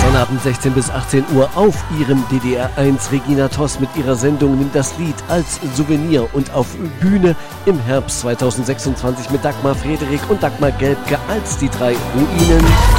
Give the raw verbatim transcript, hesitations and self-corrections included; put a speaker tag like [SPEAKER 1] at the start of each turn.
[SPEAKER 1] Abend sechzehn bis achtzehn Uhr auf ihrem D D R eins. Regina Toss mit ihrer Sendung nimmt das Lied als Souvenir und auf Bühne im Herbst zweitausendsechsundzwanzig mit Dagmar Frederik und Dagmar Gelbke als die drei Ruinen.